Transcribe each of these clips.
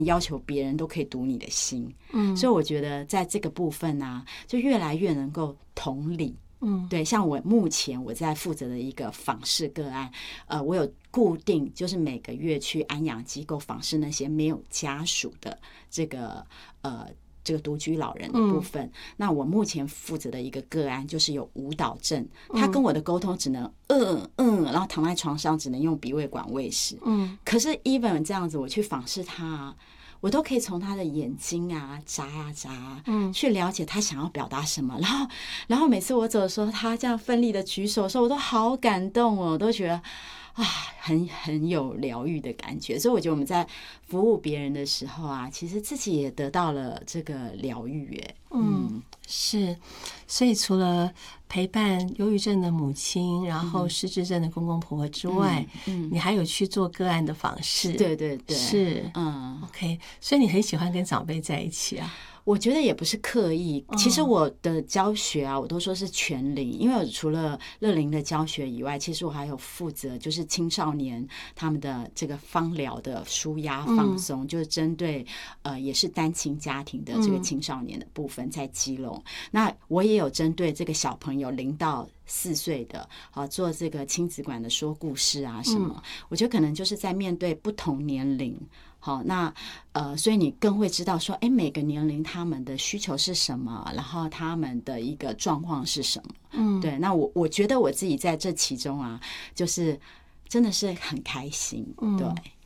要求别人都可以读你的心。所以我觉得在这个部分啊，就越来越能够同理。对，像我目前我在负责的一个访视个案，我有固定就是每个月去安养机构访视那些没有家属的这个独居老人的部分。那我目前负责的一个个案就是有舞蹈症，他跟我的沟通只能然后躺在床上只能用鼻胃管喂食。可是 even 这样子我去访视他啊，我都可以从他的眼睛啊眨啊眨，去了解他想要表达什么。然后每次我走的时候，他这样奋力的举手的时候，我都好感动哦，我都觉得啊，很有疗愈的感觉。所以我觉得我们在服务别人的时候啊，其实自己也得到了这个疗愈耶。 是。所以除了陪伴忧郁症的母亲，然后失智症的公公婆婆之外，你还有去做个案的访视。 对对对， 是，OK。所以你很喜欢跟长辈在一起啊？ 我觉得也不是刻意，其实我的教学啊，我都说是全龄，因为我除了乐龄的教学以外，其实我还有负责就是青少年他们的这个芳疗的舒压放松，就是针对也是单亲家庭的这个青少年的部分在基隆。那我也有针对这个小朋友0到4岁的做这个亲子馆的说故事啊什么，我觉得可能就是在面对不同年龄。好，那所以你更会知道说，每个年龄他们的需求是什么，然后他们的一个状况是什么。对，那我觉得我自己在这其中啊，就是真的是很开心。对，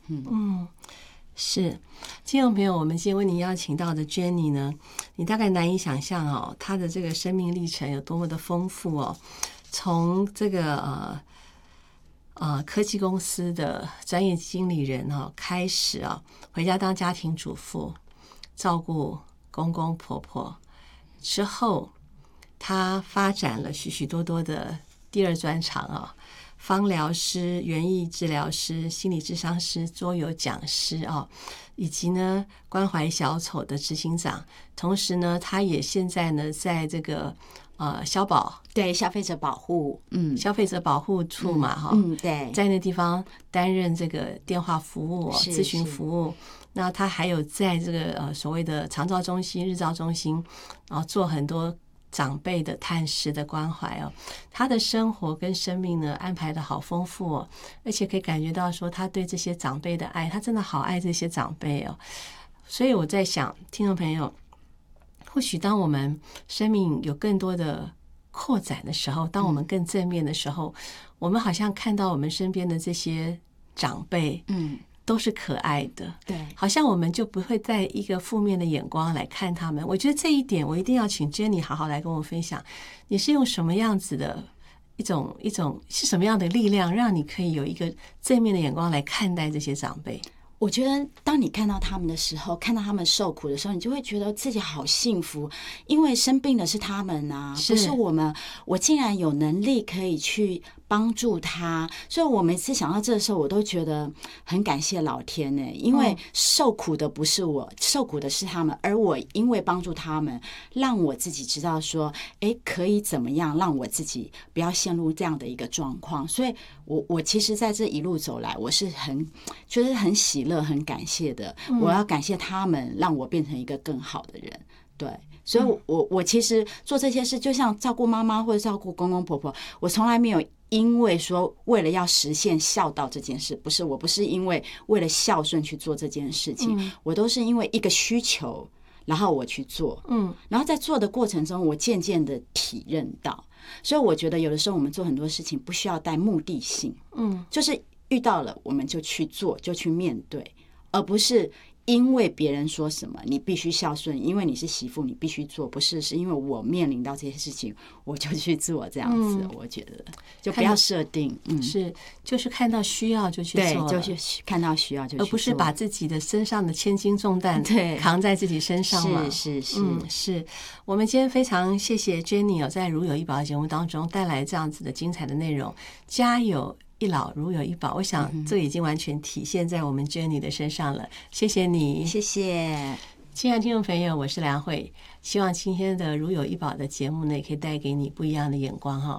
是。听众朋友，我们今天为您邀请到的 Jenny 呢，你大概难以想象哦，她的这个生命历程有多么的丰富哦。从这个科技公司的专业经理人开始回家当家庭主妇，照顾公公婆婆之后，他发展了许许多多的第二专长芳疗师、园艺治疗师、心理咨商师、桌游讲师以及呢关怀小丑的执行长。同时呢，他也现在呢在这个消保， 对，消费者保护， 消费者保护处嘛， 对， 在那地方担任这个电话服务、咨询服务。那他还有在这个所谓的长照中心、日照中心，然后做很多长辈的探视的关怀他的生活跟生命呢安排的好丰富而且可以感觉到说他对这些长辈的爱，他真的好爱这些长辈所以我在想，听众朋友，或许当我们生命有更多的扩展的时候，当我们更正面的时候，我们好像看到我们身边的这些长辈都是可爱的， 对， 好像我们就不会带一个负面的眼光来看他们。我觉得这一点我一定要请 Jenny 好好来跟我分享，你是用什么样子的一种是什么样的力量，让你可以有一个正面的眼光来看待这些长辈？ 我觉得当你看到他们的时候，看到他们受苦的时候，你就会觉得自己好幸福，因为生病的是他们啊，不是我们。我竟然有能力可以去帮助他，所以我每次想到这个时候，我都觉得很感谢老天呢，因为受苦的不是我，受苦的是他们，而我因为帮助他们，让我自己知道说，可以怎么样让我自己不要陷入这样的一个状况。所以我其实在这一路走来，我是觉得很喜乐、很感谢的。我要感谢他们，让我变成一个更好的人。对，所以我其实做这些事，就像照顾妈妈或者照顾公公婆婆，我从来没有因为说为了要实现孝道这件事，不是，我不是因为为了孝顺去做这件事情，我都是因为一个需求，然后我去做，然后在做的过程中，我渐渐的体认到，所以我觉得有的时候我们做很多事情不需要带目的性，就是遇到了我们就去做，就去面对，而不是因为别人说什么你必须孝顺，因为你是媳妇你必须做，不是，是因为我面临到这些事情我就去做，这样子。我觉得就不要设定， 是，就是看到需要就去做， 对，就是看到需要就去做， 而不是把自己的身上的千斤重担扛在自己身上嘛。是。我们今天非常谢谢 Jenny 在如有一宝的节目当中带来这样子的精彩的内容，家有一老如有一宝，我想这已经完全体现在我们 Jenny 的身上了。谢谢你， 谢谢。 亲爱的听众朋友，我是梁慧，希望今天的如有一宝的节目呢，也可以带给你不一样的眼光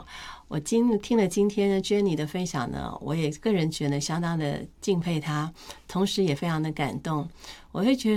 我听了今天的 Jenny 的分享呢，我也个人觉得相当的敬佩她，同时也非常的感动。我会觉得